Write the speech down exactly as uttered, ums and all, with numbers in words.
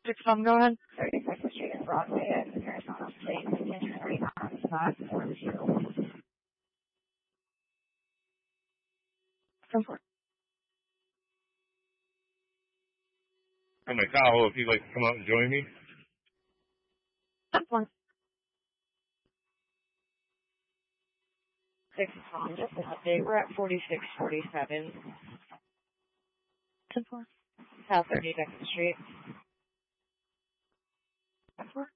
Six one, go ahead. thirty-second Street and Broadway at the Arizona Place. Attention thirty-nine, five four zero. ten four. I'm at Tahoe if you'd like to come out and join me. ten four. Six one, just an update. We're at forty-six forty-seven. ten four. South thirty-second Street. ten four.